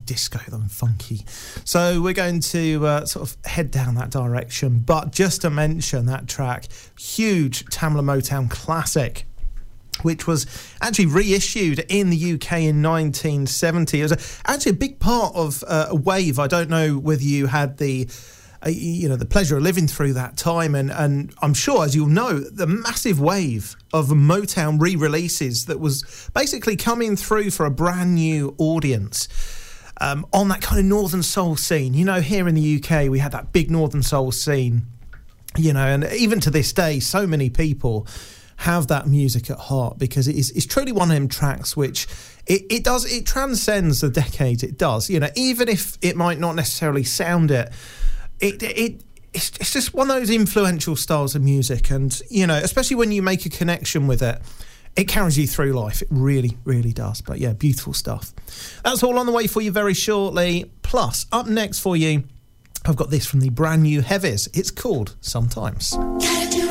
disco than funky. So we're going to sort of head down that direction. But just to mention that track, huge Tamla Motown classic, which was actually reissued in the UK in 1970. It was actually a big part of a wave. I don't know whether you had the pleasure of living through that time, and I'm sure, as you'll know, the massive wave of Motown re-releases that was basically coming through for a brand new audience on that kind of Northern Soul scene. You know, here in the UK, we had that big Northern Soul scene, you know, and even to this day, so many people have that music at heart, because it's truly one of them tracks which it transcends the decades. It does, you know, even if it might not necessarily sound it's just one of those influential styles of music, and you know, especially when you make a connection with it, it carries you through life. It really, really does. But yeah, beautiful stuff. That's all on the way for you very shortly. Plus, up next for you, I've got this from the brand new Heavies. It's called Sometimes.